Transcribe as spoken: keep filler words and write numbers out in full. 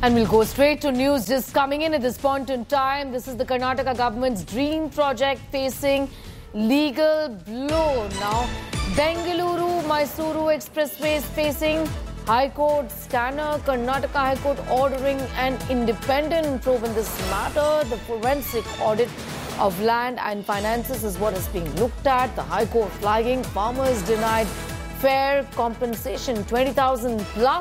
And we'll go straight to news just coming in at this point in time. This is the Karnataka government's dream project facing legal blow. Now, Bengaluru-Mysuru Expressway is facing High Court scanner. Karnataka High Court ordering an independent probe in this matter. The forensic audit of land and finances is what is being looked at. The High Court flagging farmers denied fair compensation, twenty thousand plus